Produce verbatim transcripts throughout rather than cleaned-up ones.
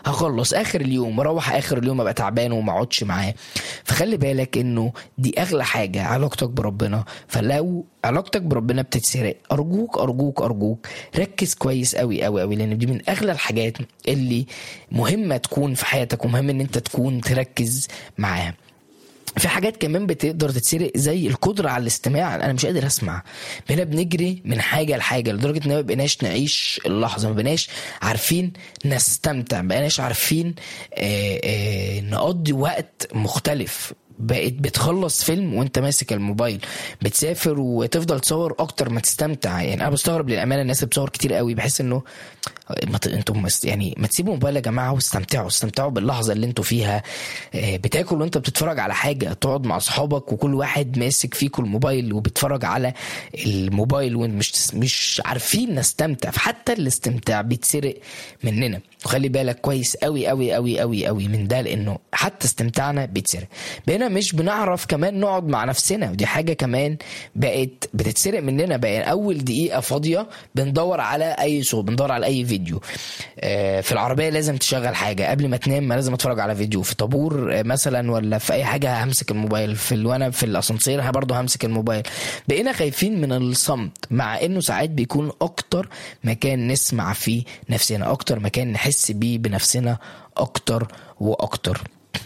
هخلص اخر اليوم، اروح اخر اليوم ابقى تعبان وما اقعدش معاه. فخلي بالك انه دي اغلى حاجه، علاقتك بربنا. فلو علاقتك بربنا بتتسرق، ارجوك ارجوك ارجوك ركز كويس قوي قوي قوي، لان دي من اغلى الحاجات اللي مهمه تكون في حياتك، ومهم ان انت تكون تركز معاها. في حاجات كمان بتقدر تتسرق زي القدرة على الاستماع. انا مش قادر اسمع، بقينا بنجري من حاجة لحاجة لدرجة ان ما بقيناش نعيش اللحظة، ما بقيناش عارفين نستمتع، ما بقيناش عارفين آآ آآ نقضي وقت مختلف. بقيت بتخلص فيلم وانت ماسك الموبايل، بتسافر وتفضل تصور اكتر ما تستمتع. يعني انا بستغرب للامانه الناس اللي بتصور كتير قوي، بحس انه ما ت... انتم يعني ما تسيبوا موبايل يا جماعه واستمتعوا، استمتعوا باللحظه اللي انتوا فيها. بتاكل وانت بتتفرج على حاجه، تقعد مع اصحابك وكل واحد ماسك فيكم الموبايل وبيتفرج على الموبايل ومش مش عارفين نستمتع. فحتى الاستمتاع بيتسرق مننا، وخلي بالك كويس قوي قوي قوي قوي قوي من ده، لانه حتى استمتاعنا بيتسرق. بقينا مش بنعرف كمان نقعد مع نفسنا، ودي حاجه كمان بقت بتتسرق مننا. بقى اول دقيقه فاضيه بندور على اي صوت، بندور على اي فيديو. في العربيه لازم تشغل حاجه، قبل ما تنام لازم اتفرج على فيديو، في طابور مثلا ولا في اي حاجه همسك الموبايل، في وانا في الاسانسير برضه همسك الموبايل. بقينا خايفين من الصمت، مع انه ساعات بيكون اكتر مكان نسمع فيه نفسنا، اكتر مكان نحس بيه بنفسنا اكتر واكتر.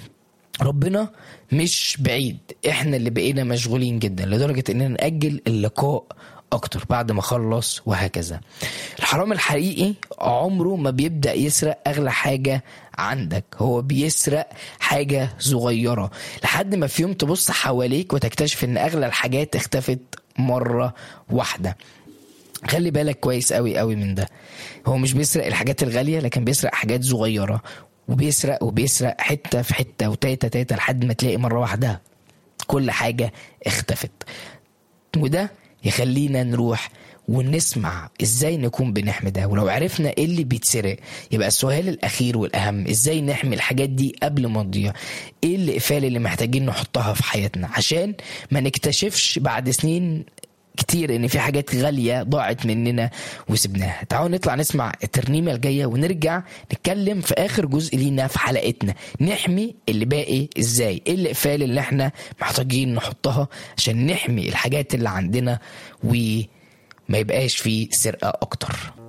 ربنا مش بعيد، احنا اللي بقينا مشغولين جدا لدرجة اننا نأجل اللقاء اكتر بعد ما خلص، وهكذا. الحرام الحقيقي عمره ما بيبدأ يسرق اغلى حاجة عندك، هو بيسرق حاجة صغيرة لحد ما في يوم تبص حواليك وتكتشف ان اغلى الحاجات اختفت مرة واحدة. خلي بالك كويس قوي قوي من ده. هو مش بيسرق الحاجات الغالية، لكن بيسرق حاجات صغيرة، وبيسرق وبيسرق حتة في حتة وتاتا تاتا لحد ما تلاقي مرة واحدة كل حاجة اختفت. وده يخلينا نروح ونسمع ازاي نكون بنحمدها. ولو عرفنا ايه اللي بيتسرق، يبقى السؤال الاخير والاهم ازاي نحمي الحاجات دي قبل ما تضيع. ايه الاقفال اللي محتاجين نحطها في حياتنا عشان ما نكتشفش بعد سنين كتير ان في حاجات غالية ضاعت مننا وسبناها. تعالوا نطلع نسمع الترنيمة الجاية ونرجع نتكلم في اخر جزء لينا في حلقتنا، نحمي اللي باقي ازاي، ايه الاقفال اللي احنا محتاجين نحطها عشان نحمي الحاجات اللي عندنا وما يبقاش في سرقة اكتر.